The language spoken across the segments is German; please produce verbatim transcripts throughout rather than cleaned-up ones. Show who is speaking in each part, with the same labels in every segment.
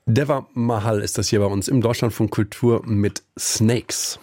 Speaker 1: Deva Mahal ist das hier bei uns im Deutschlandfunk Kultur mit Snakes.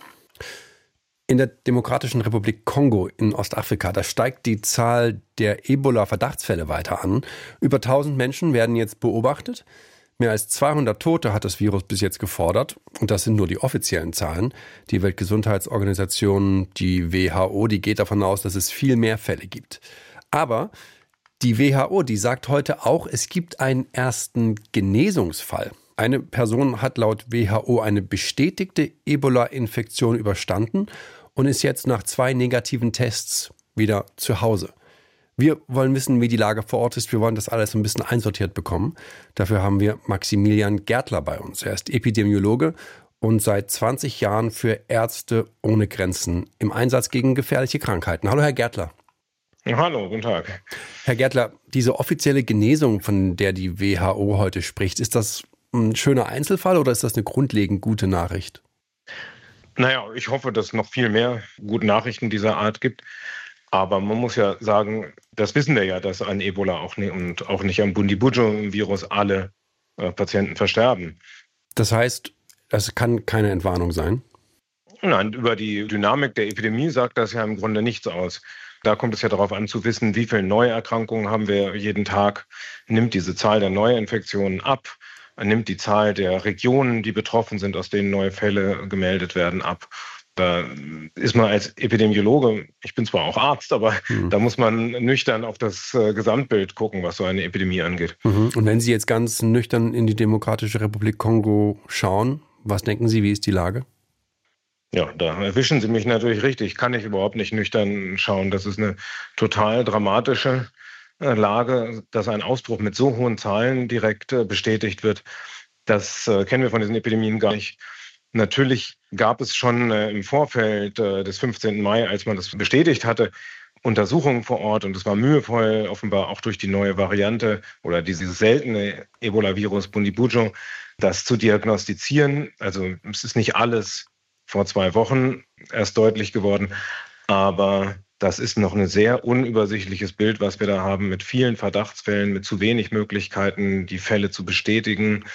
Speaker 1: In der Demokratischen Republik Kongo in Ostafrika, da steigt die Zahl der Ebola-Verdachtsfälle weiter an. Über tausend Menschen werden jetzt beobachtet. Mehr als zweihundert Tote hat das Virus bis jetzt gefordert. Und das sind nur die offiziellen Zahlen. Die Weltgesundheitsorganisation, die W H O, die geht davon aus, dass es viel mehr Fälle gibt. Aber die W H O, die sagt heute auch, es gibt einen ersten Genesungsfall. Eine Person hat laut W H O eine bestätigte Ebola-Infektion überstanden und ist jetzt nach zwei negativen Tests wieder zu Hause. Wir wollen wissen, wie die Lage vor Ort ist. Wir wollen das alles ein bisschen einsortiert bekommen. Dafür haben wir Maximilian Gärtler bei uns. Er ist Epidemiologe und seit zwanzig Jahren für Ärzte ohne Grenzen im Einsatz gegen gefährliche Krankheiten. Hallo, Herr Gärtler.
Speaker 2: Hallo, guten Tag.
Speaker 1: Herr Gärtler, diese offizielle Genesung, von der die W H O heute spricht, ist das ein schöner Einzelfall oder ist das eine grundlegend gute Nachricht?
Speaker 2: Naja, ich hoffe, dass es noch viel mehr gute Nachrichten dieser Art gibt. Aber man muss ja sagen, das wissen wir ja, dass an Ebola auch nicht, und auch nicht am Bundibugyo-Virus alle äh, Patienten versterben.
Speaker 1: Das heißt, es kann keine Entwarnung sein?
Speaker 2: Nein, über die Dynamik der Epidemie sagt das ja im Grunde nichts aus. Da kommt es ja darauf an zu wissen, wie viele Neuerkrankungen haben wir jeden Tag. Nimmt diese Zahl der Neuinfektionen ab? Nimmt die Zahl der Regionen, die betroffen sind, aus denen neue Fälle gemeldet werden, ab? Da ist man als Epidemiologe, ich bin zwar auch Arzt, aber mhm. da muss man nüchtern auf das äh, Gesamtbild gucken, was so eine Epidemie angeht.
Speaker 1: Mhm. Und wenn Sie jetzt ganz nüchtern in die Demokratische Republik Kongo schauen, was denken Sie, wie ist die Lage?
Speaker 2: Ja, da erwischen Sie mich natürlich richtig. Kann ich überhaupt nicht nüchtern schauen. Das ist eine total dramatische äh, Lage, dass ein Ausbruch mit so hohen Zahlen direkt äh, bestätigt wird. Das äh, kennen wir von diesen Epidemien gar nicht. Natürlich gab es schon äh, im Vorfeld äh, des fünfzehnten Mai, als man das bestätigt hatte, Untersuchungen vor Ort. Und es war mühevoll, offenbar auch durch die neue Variante oder dieses seltene Ebola-Virus Bundibugyo, das zu diagnostizieren. Also es ist nicht alles vor zwei Wochen erst deutlich geworden. Aber das ist noch ein sehr unübersichtliches Bild, was wir da haben, mit vielen Verdachtsfällen, mit zu wenig Möglichkeiten, die Fälle zu bestätigen.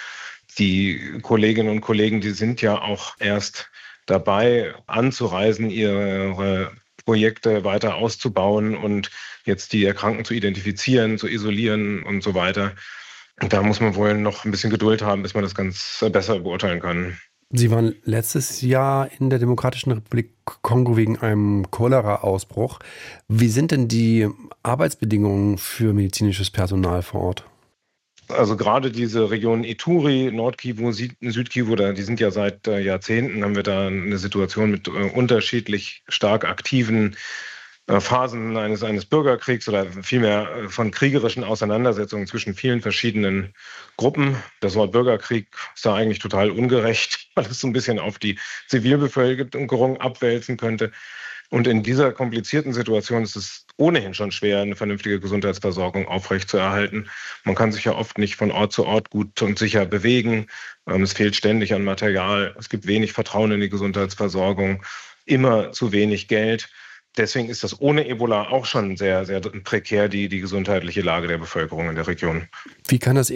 Speaker 2: Die Kolleginnen und Kollegen, die sind ja auch erst dabei, anzureisen, ihre Projekte weiter auszubauen und jetzt die Erkrankten zu identifizieren, zu isolieren und so weiter. Und da muss man wohl noch ein bisschen Geduld haben, bis man das ganz besser beurteilen kann.
Speaker 1: Sie waren letztes Jahr in der Demokratischen Republik Kongo wegen einem Cholera-Ausbruch. Wie sind denn die Arbeitsbedingungen für medizinisches Personal vor Ort?
Speaker 2: Also gerade diese Region Ituri, Nordkivu, Südkivu, die sind ja seit äh, Jahrzehnten, haben wir da eine Situation mit äh, unterschiedlich stark aktiven äh, Phasen eines, eines Bürgerkriegs oder vielmehr äh, von kriegerischen Auseinandersetzungen zwischen vielen verschiedenen Gruppen. Das Wort Bürgerkrieg ist da eigentlich total ungerecht, weil es so ein bisschen auf die Zivilbevölkerung abwälzen könnte. Und in dieser komplizierten Situation ist es ohnehin schon schwer, eine vernünftige Gesundheitsversorgung aufrechtzuerhalten. Man kann sich ja oft nicht von Ort zu Ort gut und sicher bewegen. Es fehlt ständig an Material. Es gibt wenig Vertrauen in die Gesundheitsversorgung, immer zu wenig Geld. Deswegen ist das ohne Ebola auch schon sehr, sehr prekär, die, die gesundheitliche Lage der Bevölkerung in der Region.
Speaker 1: Wie kann das